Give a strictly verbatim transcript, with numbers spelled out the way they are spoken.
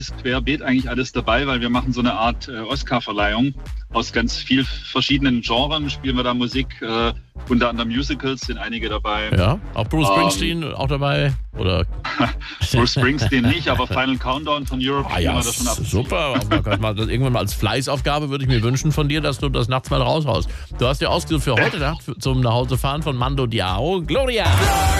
ist querbeet eigentlich alles dabei, weil wir machen so eine Art äh, Oscar-Verleihung aus ganz viel verschiedenen Genres. Spielen wir da Musik, äh, unter anderem Musicals sind einige dabei. Ja, auch Bruce Springsteen ähm, auch dabei? Oder? Bruce Springsteen nicht, aber Final Countdown von Europe ah, ja, wir das schon ab. Super. Mal, das irgendwann mal als Fleißaufgabe würde ich mir wünschen von dir, dass du das nachts mal raushaust. Du hast dir ausgesucht für heute Nacht zum Nachhausefahren von Mando Diao, Gloria.